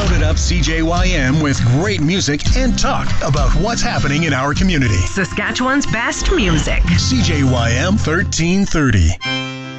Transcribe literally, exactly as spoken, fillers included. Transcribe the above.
Loaded up C J Y M with great music and talk about what's happening in our community. Saskatchewan's best music. C J Y M thirteen thirty.